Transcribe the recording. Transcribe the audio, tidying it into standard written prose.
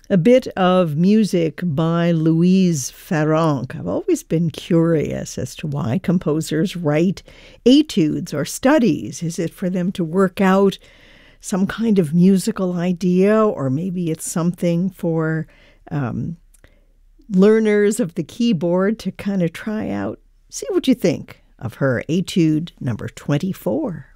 A bit of music by Louise Farrenc. I've always been curious as to why composers write etudes or studies. Is it for them to work out some kind of musical idea, or maybe it's something for learners of the keyboard to kind of try out? See what you think of her etude number 24.